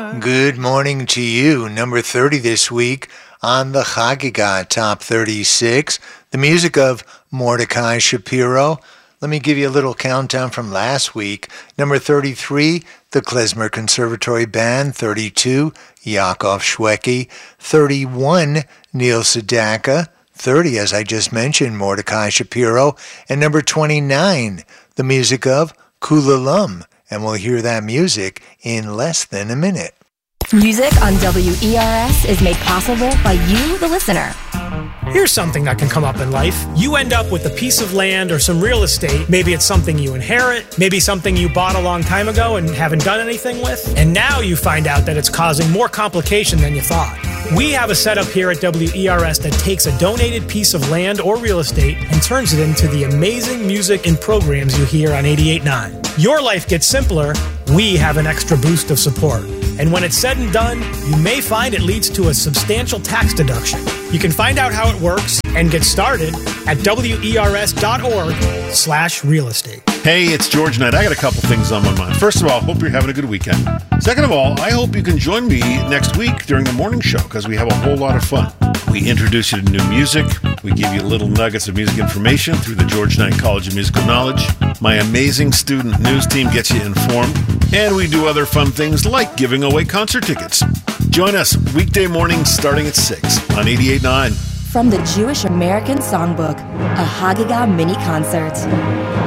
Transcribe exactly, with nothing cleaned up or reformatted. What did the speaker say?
Good morning to you. Number thirty this week on the Chagiga Top thirty-six. The music of Mordecai Shapiro. Let me give you a little countdown from last week. Number thirty-three, the Klezmer Conservatory Band. thirty-two, Yakov Shweki. thirty-one, Neil Sedaka. thirty, as I just mentioned, Mordecai Shapiro. And number twenty-nine, the music of Kula Lum. And we'll hear that music in less than a minute. Music on W E R S is made possible by you, the listener. Here's something that can come up in life. You end up with a piece of land or some real estate. Maybe it's something you inherit, maybe something you bought a long time ago and haven't done anything with. And now you find out that it's causing more complication than you thought. We have a setup here at W E R S that takes a donated piece of land or real estate and turns it into the amazing music and programs you hear on eighty-eight point nine. Your life gets simpler. We have an extra boost of support. And when it's said and done, you may find it leads to a substantial tax deduction. You can find out how it works and get started at wers.org slash real estate. Hey, it's George Knight. I got a couple things on my mind. First of all, hope you're having a good weekend. Second of all, I hope you can join me next week during the morning show because we have a whole lot of fun. We introduce you to new music. We give you little nuggets of music information through the George Knight College of Musical Knowledge. My amazing student news team gets you informed. And we do other fun things like giving away concert tickets. Join us weekday mornings starting at six on eighty-eight point nine. From the Jewish American Songbook, a Hagiga mini concert.